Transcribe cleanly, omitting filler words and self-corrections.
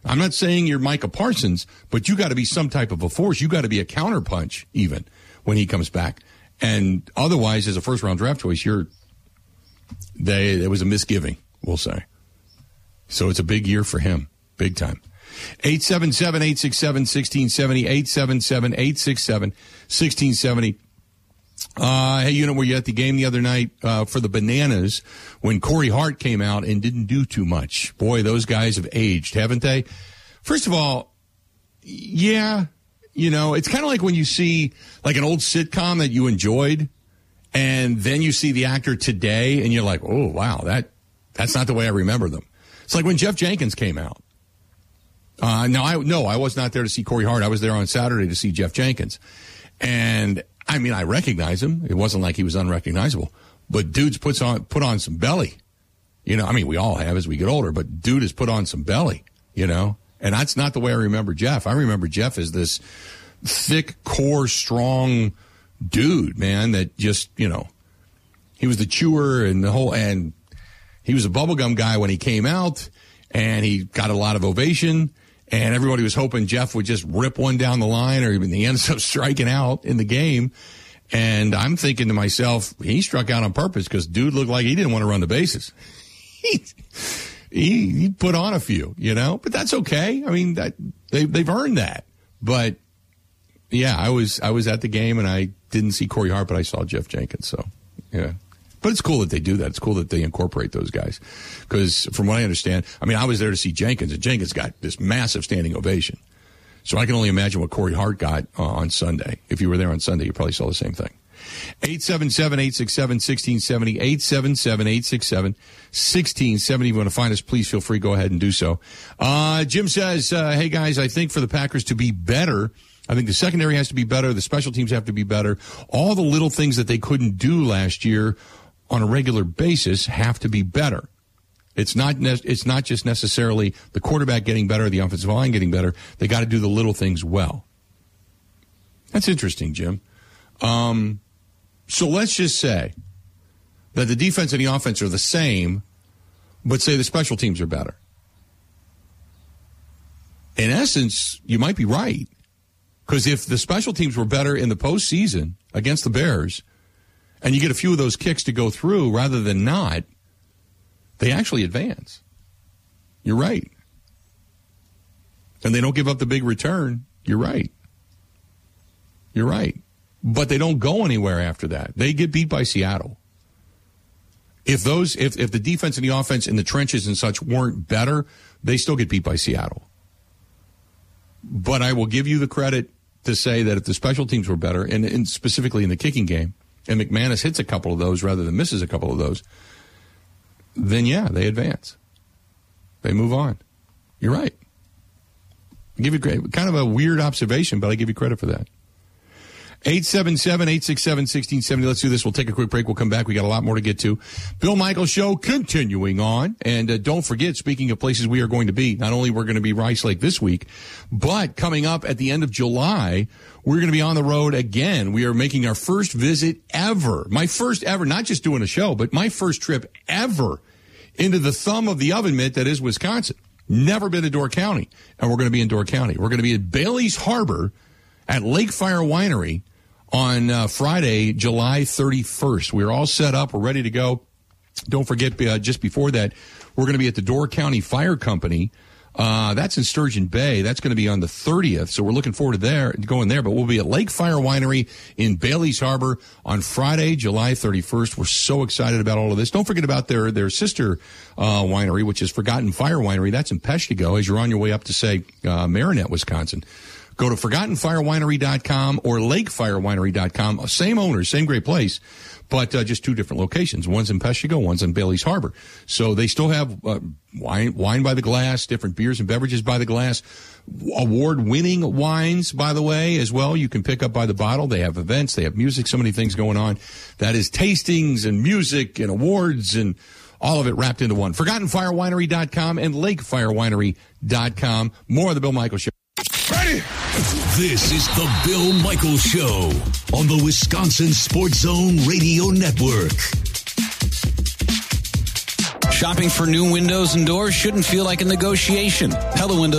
I'm not saying you're Micah Parsons, but you got to be some type of a force. You got to be a counterpunch even when he comes back. And otherwise, as a first-round draft choice, there was a misgiving, we'll say. So it's a big year for him, big time. 877-867-1670, 877-867-1670. Hey, you know, were you at the game the other night for the Bananas when Corey Hart came out and didn't do too much? Boy, those guys have aged, haven't they? First of all, yeah, you know, it's kind of like when you see like an old sitcom that you enjoyed, and then you see the actor today, and you're like, oh, wow, that's not the way I remember them. It's like when Jeff Jenkins came out. I was not there to see Corey Hart. I was there on Saturday to see Jeff Jenkins. And, I mean, I recognize him. It wasn't like he was unrecognizable. But dude's put on some belly. You know, I mean, we all have as we get older, but dude has put on some belly, you know. And that's not the way I remember Jeff. I remember Jeff as this thick, core, strong dude, man, that just, you know, he was the chewer and and he was a bubblegum guy when he came out, and he got a lot of ovation, and everybody was hoping Jeff would just rip one down the line, or even he ends up striking out in the game. And I'm thinking to myself, he struck out on purpose because dude looked like he didn't want to run the bases. He put on a few, you know, but that's okay. I mean, they've earned that. But yeah, I was at the game, and I didn't see Corey Hart, but I saw Jeff Jenkins. So yeah. But it's cool that they do that. It's cool that they incorporate those guys. Because from what I understand, I mean, I was there to see Jenkins, and Jenkins got this massive standing ovation. So I can only imagine what Corey Hart got on Sunday. If you were there on Sunday, you probably saw the same thing. 877-867-1670, 877-867-1670. If you want to find us, please feel free. Go ahead and do so. Jim says, hey, guys, I think for the Packers to be better, I think the secondary has to be better. The special teams have to be better. All the little things that they couldn't do last year on a regular basis have to be better. It's not just necessarily the quarterback getting better, the offensive line getting better. They got to do the little things well. That's interesting, Jim. So let's just say that the defense and the offense are the same, but say the special teams are better. In essence, you might be right. Because if the special teams were better in the postseason against the Bears, and you get a few of those kicks to go through rather than not, they actually advance. You're right. And they don't give up the big return. You're right. You're right. But they don't go anywhere after that. They get beat by Seattle. If the defense and the offense in the trenches and such weren't better, they still get beat by Seattle. But I will give you the credit to say that if the special teams were better, and specifically in the kicking game, and McManus hits a couple of those rather than misses a couple of those, then yeah, they advance. They move on. You're right. I give you credit. Kind of a weird observation, but I give you credit for that. 877-867-1670. Let's do this. We'll take a quick break. We'll come back. We got a lot more to get to. Bill Michaels Show continuing on. And don't forget, speaking of places we are going to be, not only we're going to be Rice Lake this week, but coming up at the end of July, we're going to be on the road again. We are making our first visit ever. My first ever, not just doing a show, but my first trip ever into the thumb of the oven mitt that is Wisconsin. Never been to Door County. And we're going to be in Door County. We're going to be at Bailey's Harbor at Lake Fire Winery on Friday, July 31st. We're all set up. We're ready to go. Don't forget, just before that, we're going to be at the Door County Fire Company. That's in Sturgeon Bay. That's going to be on the 30th. So we're looking forward to going there. But we'll be at Lake Fire Winery in Bailey's Harbor on Friday, July 31st. We're so excited about all of this. Don't forget about their sister winery, which is Forgotten Fire Winery. That's in Peshtigo as you're on your way up to, say, Marinette, Wisconsin. Go to ForgottenFireWinery.com or LakeFireWinery.com. Same owners, same great place, but just two different locations. One's in Peshtigo, one's in Bailey's Harbor. So they still have wine by the glass, different beers and beverages by the glass, award-winning wines, by the way, as well. You can pick up by the bottle. They have events. They have music, so many things going on. That is tastings and music and awards and all of it wrapped into one. ForgottenFireWinery.com and LakeFireWinery.com. More of the Bill Michaels Show. Ready? This is the Bill Michaels Show on the Wisconsin Sports Zone Radio Network. Shopping for new windows and doors shouldn't feel like a negotiation. Pella Windows